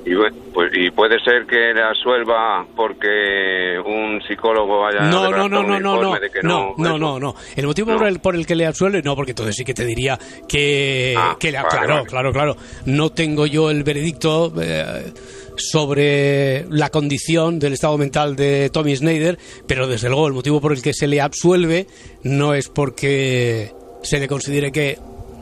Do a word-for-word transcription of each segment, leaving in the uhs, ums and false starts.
Y, pues, y puede ser que le absuelva porque un psicólogo haya no no no no no no de que no no, no no el motivo no. por el por el que le absuelve no, porque entonces sí que te diría que, ah, que le, vale, claro vale. claro claro no tengo yo el veredicto eh, sobre la condición del estado mental de Tommy Snyder, pero desde luego el motivo por el que se le absuelve no es porque se le considere que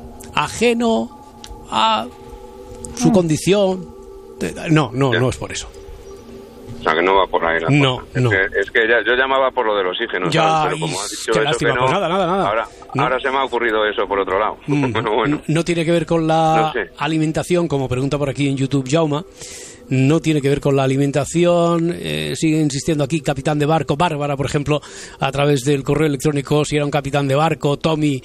ajeno a su mm. condición. No, no, ya. no es por eso. O sea, que no va por ahí la No, cosa. no. Es que, es que ya, yo llamaba por lo del oxígeno, ya, ¿sabes? Pero como has dicho qué eso, lástima, que no, pues nada, nada, nada. Ahora, no. ahora se me ha ocurrido eso por otro lado. Mm, Pero bueno. No tiene que ver con la no sé. alimentación, como pregunta por aquí en YouTube Jauma. No tiene que ver con la alimentación. Eh, sigue insistiendo aquí capitán de barco. Bárbara, por ejemplo, a través del correo electrónico, si era un capitán de barco, Tommy,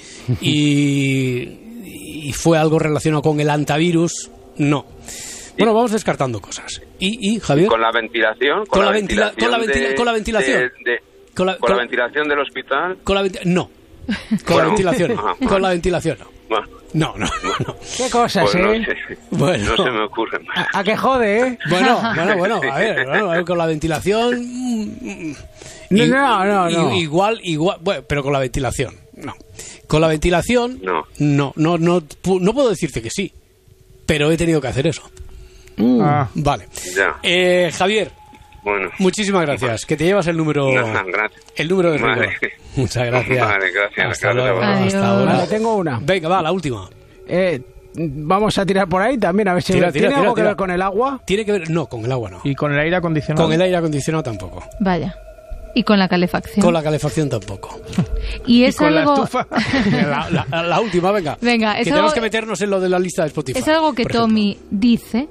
y, y fue algo relacionado con el antivirus. No. Bueno, vamos descartando cosas. ¿Y, y Javier? ¿Con la ventilación? ¿Con, con, la, ventila ventilación, con, la, ventila de, con la ventilación? De, de, ¿Con, la, ¿Con, con la ventilación del hospital? Con la venti no. Con bueno, la ventilación no. Ajá, con la ventilación no. Bueno. No, no, no. ¿Qué cosas, pues eh? No, sé. Bueno. No se me ocurre más. ¿A, a qué jode, eh? Bueno, bueno, bueno, a ver, bueno, a ver, con la ventilación... Y, no, no, no. Igual, igual, bueno, pero con la ventilación, no. Con la ventilación, no, no, no, no, no puedo decirte que sí, pero he tenido que hacer eso. Uh, ah. Vale. Ya. Eh, Javier, bueno, muchísimas gracias. Bueno. Que te llevas el número, no, gracias. el número de rigor. Vale. Muchas gracias. Vale, gracias. Hasta gracias luego. Hasta ahora. Vale, tengo una. Venga, va, la última. Eh, vamos a tirar por ahí también, a ver si tira, tiene tira, algo tira, que tira. ver con el agua. Tiene que ver, no, con el agua no. ¿Y con el aire acondicionado? Con el aire acondicionado tampoco. Vaya. ¿Y con la calefacción? Con la calefacción tampoco. ¿Y es ¿Y con algo... la estufa? la, la, la última, venga. Venga, es que algo... tenemos que meternos en lo de la lista de Spotify. ¿Es algo que Tommy dice?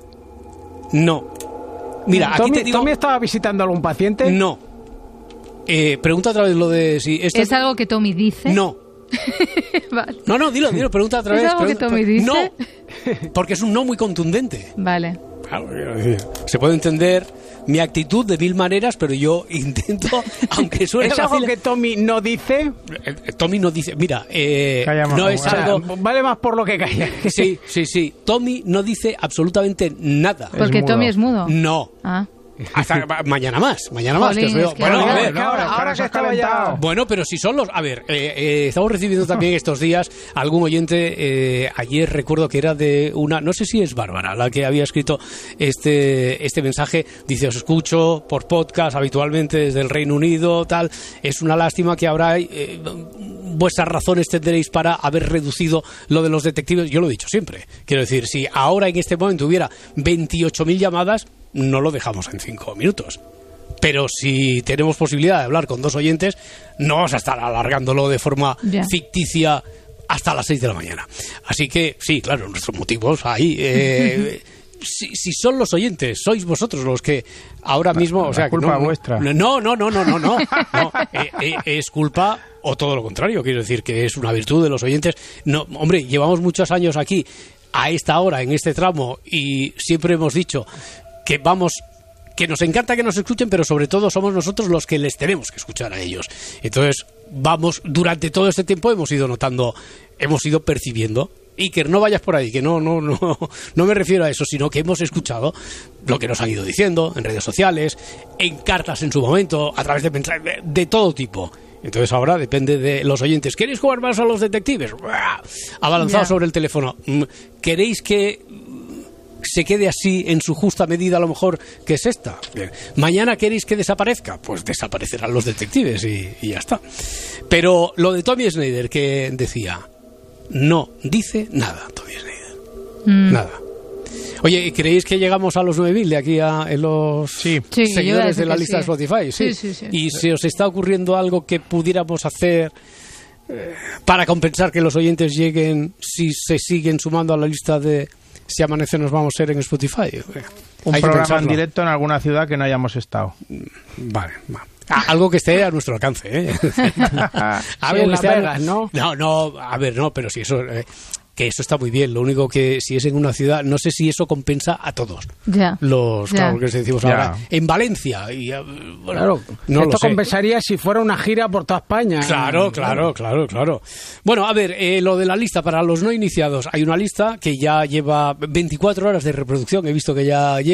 No. Mira, aquí Tommy, te digo... ¿Tommy estaba visitando a algún paciente? No. Eh, pregunta otra vez lo de si... Esto... ¿Es algo que Tommy dice? No. Vale. No, no, dilo, dilo, pregunta otra vez. ¿Es algo pregunta, que Tommy dice? No, porque es un no muy contundente. Vale. Claro, se puede entender mi actitud de mil maneras, pero yo intento, aunque suene ¿Es algo fácil, que Tommy no dice? Tommy no dice, mira, eh, Callamos, no es O sea, algo... vale más por lo que calla. Sí, sí, sí. Tommy no dice absolutamente nada. Porque mudo. Tommy es mudo. No. Ah. Hasta mañana más, mañana más. Jolín, Que os veo. es que Bueno, ahora- a ver, que ahora, ahora que estaba ya... Bueno, pero si son los... A ver, eh, eh, estamos recibiendo también estos días algún oyente, eh, ayer recuerdo que era de una... No sé si es Bárbara la que había escrito este este mensaje. Dice, os escucho por podcast habitualmente desde el Reino Unido, tal. Es una lástima que ahora eh, vuestras razones tendréis para haber reducido lo de los detectives. Yo lo he dicho siempre. Quiero decir, si ahora en este momento hubiera veintiocho mil llamadas, no lo dejamos en cinco minutos. Pero si tenemos posibilidad de hablar con dos oyentes, no vamos a estar alargándolo de forma yeah. ficticia hasta las seis de la mañana. Así que, sí, claro, nuestros motivos ahí... Eh, si, si son los oyentes, sois vosotros los que ahora mismo... La, o sea, la culpa no, vuestra. No, no, no, no, no, no. no eh, eh, es culpa o todo lo contrario. Quiero decir que es una virtud de los oyentes. No, hombre, llevamos muchos años aquí a esta hora, en este tramo, y siempre hemos dicho que vamos... que nos encanta que nos escuchen, pero sobre todo somos nosotros los que les tenemos que escuchar a ellos. Entonces, vamos, durante todo este tiempo hemos ido notando, hemos ido percibiendo, Iker, no vayas por ahí, que no, no, no, no me refiero a eso, sino que hemos escuchado lo que nos han ido diciendo en redes sociales, en cartas en su momento, a través de mensajes de, de todo tipo. Entonces ahora depende de los oyentes. ¿Queréis jugar más a los detectives? Abalanzado yeah. sobre el teléfono. ¿Queréis que se quede así en su justa medida, a lo mejor, que es esta? Bien. ¿Mañana queréis que desaparezca? Pues desaparecerán los detectives y, y ya está. Pero lo de Tommy Snyder, que decía, no dice nada Tommy Snyder. Mm. Nada. Oye, ¿creéis que llegamos a los nueve mil de aquí a en los sí. Sí, seguidores de la lista sí. de Spotify? ¿Sí? Sí, sí, sí. ¿Y se os está ocurriendo algo que pudiéramos hacer eh, para compensar que los oyentes lleguen si se siguen sumando a la lista de Si Amanece Nos Vamos a ser en Spotify? Un Hay programa en directo en alguna ciudad que no hayamos estado. Vale, vale. Algo que esté a nuestro alcance, ¿eh? Algo sí, que esté a... Vegas, ¿no? No, no, a ver, no, pero si eso... Eh, que eso está muy bien, lo único que si es en una ciudad, no sé si eso compensa a todos. Ya. Los, ya. claro, que decimos ya. ahora, en Valencia. Y, bueno, claro, no esto lo sé. compensaría si fuera una gira por toda España. Claro, claro, claro, claro. Bueno, a ver, eh, lo de la lista para los no iniciados. Hay una lista que ya lleva veinticuatro horas de reproducción, he visto que ya lleva.